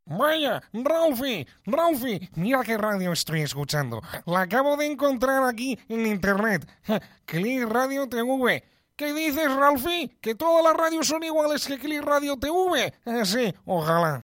Vaya, Ralphie, mira qué radio estoy escuchando. La acabo de encontrar aquí en internet. Click Radio TV. ¿Qué dices, Ralphie? ¿Que todas las radios son iguales que Click Radio TV? Sí, ojalá.